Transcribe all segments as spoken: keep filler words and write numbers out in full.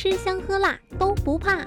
吃香喝辣都不怕。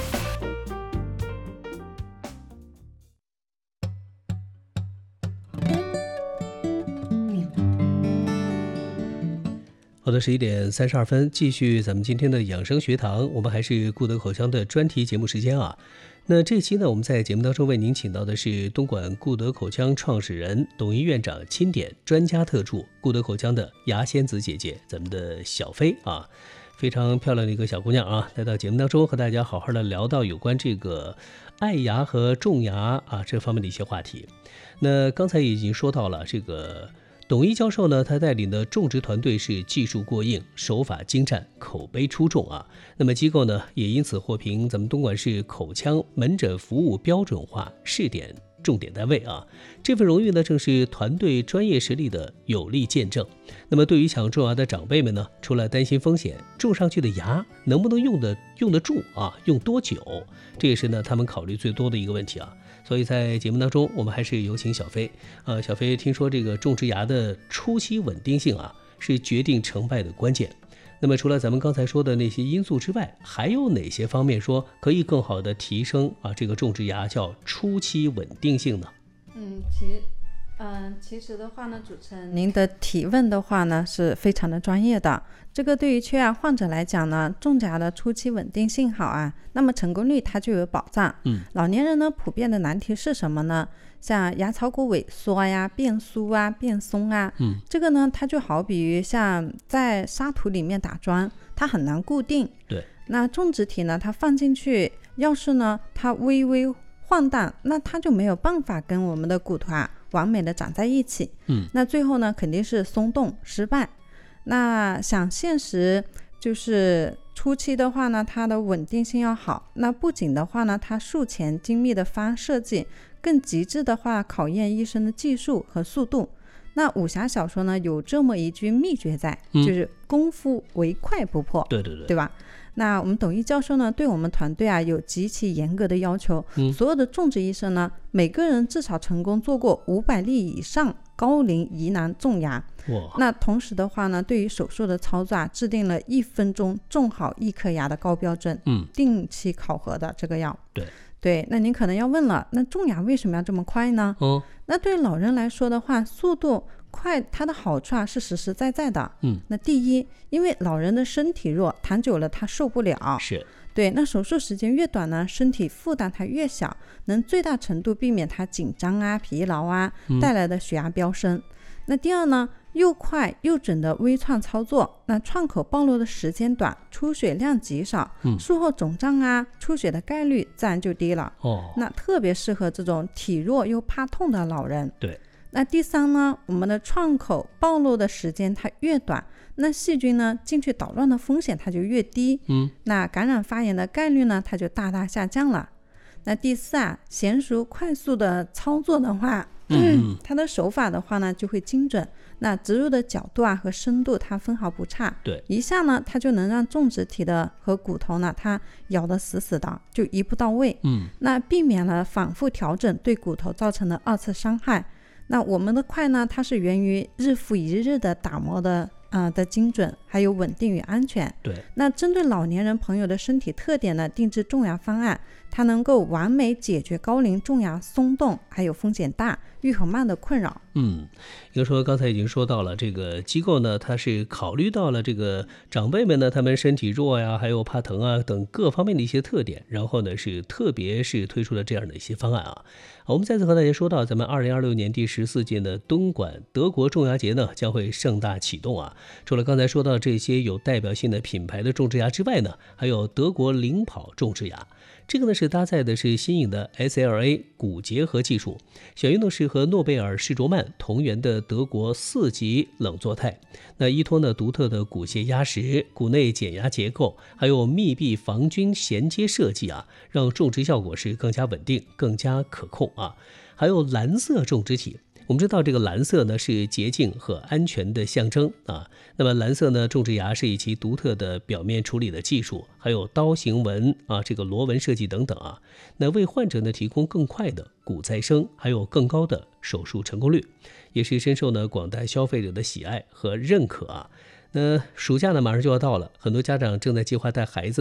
好的，十一点三十二分，继续咱们今天的养生学堂，我们还是顾德口腔的专题节目时间啊。那这期呢，我们在节目当中为您请到的是东莞顾德口腔创始人、董一院长钦点专家特助顾德口腔的牙仙子姐姐，咱们的小飞啊，非常漂亮的一个小姑娘啊，来到节目当中和大家好好的聊到有关这个爱牙和种牙啊这方面的一些话题。那刚才已经说到了这个。董一教授呢，他带领的种植团队是技术过硬、手法精湛、口碑出众啊。那么机构呢，也因此获评咱们东莞市口腔门诊服务标准化试点重点单位啊。这份荣誉呢，正是团队专业实力的有力见证。那么对于想种牙的长辈们呢，除了担心风险，种上去的牙能不能用得用得住啊，用多久，这也是呢他们考虑最多的一个问题啊。所以在节目当中，我们还是有请小飞。呃，小飞听说这个种植牙的初期稳定性啊，是决定成败的关键。那么除了咱们刚才说的那些因素之外，还有哪些方面说可以更好的提升啊这个种植牙叫初期稳定性呢？ 嗯，其实。嗯，其实的话呢，主持人您的提问的话呢是非常的专业的。这个对于缺牙患者来讲呢，种牙的初期稳定性好啊，那么成功率它就有保障。 嗯， 老年人呢普遍的难题是什么呢？像牙槽骨萎缩呀、变酥啊、变松啊， 嗯， 这个呢它就好比于像在沙土里面打桩，它很难固定。 对， 那种植体呢，它放进去，要是呢它微微晃荡，那它就没有办法跟我们的骨头啊完美的长在一起。 嗯， 那最后呢肯定是松动失败。那想现实就是初期的话呢，它的稳定性要好。那不仅的话呢，它术前精密的方案设计，更极致的话考验医生的技术和速度。那武侠小说呢有这么一句秘诀在， 嗯、 就是功夫唯快不破。 对对对， 对吧？那我们董一教授呢，对我们团队啊有极其严格的要求。 嗯， 所有的种植医生呢，每个人至少成功做过五百例以上高龄疑难种牙。 哇！ 那同时的话呢，对于手术的操作啊，制定了一分钟种好一颗牙的高标准。 嗯， 定期考核的这个药。 对对，那您可能要问了，那种牙为什么要这么快呢？ 哦， 那对老人来说的话，速度快，它的好处啊是实实在在的。 嗯， 那第一，因为老人的身体弱，躺久了他受不了。 是。 对，那手术时间越短呢，身体负担它越小，能最大程度避免它紧张啊、疲劳啊带来的血压飙升。嗯、那第二呢，又快又准的微创操作，那创口暴露的时间短，出血量极少， 嗯、 术后肿胀啊、出血的概率自然就低了。 哦， 那特别适合这种体弱又怕痛的老人。 对。 那第三呢，我们的创口暴露的时间它越短，那细菌呢进去捣乱的风险它就越低。 嗯， 那感染发炎的概率呢它就大大下降了。那第四啊，娴熟快速的操作的话，嗯，它的手法的话呢就会精准，那植入的角度啊和深度它分毫不差。 对， 一下呢它就能让种植体的和骨头呢它咬得死死的，就一步到位。 嗯， 那避免了反复调整对骨头造成的二次伤害。那我们的快呢，它是源于日复一日的打磨的呃的精准，还有稳定与安全。 对。 那针对老年人朋友的身体特点呢，定制种牙方案，它能够完美解决高龄种牙松动还有风险大、愈合慢的困扰。 嗯，应该说刚才已经说到了，这个机构呢，它是考虑到了这个长辈们呢，他们身体弱呀，还有怕疼啊等各方面的一些特点，然后呢是特别是推出了这样的一些方案啊。我们再次和大家说到，咱们二零二六年第十四届的东莞德国种牙节呢将会盛大启动啊。除了刚才说到这些有代表性的品牌的种植牙之外呢，还有德国领跑种植牙。这个呢是搭载的是新颖的 S L A 骨结合技术，选用的是和诺贝尔施卓曼同源的德国四级冷作态。那依托呢独特的骨械压实、骨内减压结构，还有密闭防菌衔接设计啊，让种植效果是更加稳定、更加可控啊。还有蓝色种植体。我们知道这个蓝色呢是洁净和安全的象征啊。那么蓝色呢种植牙是以其独特的表面处理的技术，还有刀形纹啊、这个螺纹设计等等啊，那为患者呢提供更快的骨再生，还有更高的手术成功率，也是深受呢广大消费者的喜爱和认可啊。那暑假呢马上就要到了，很多家长正在计划带孩子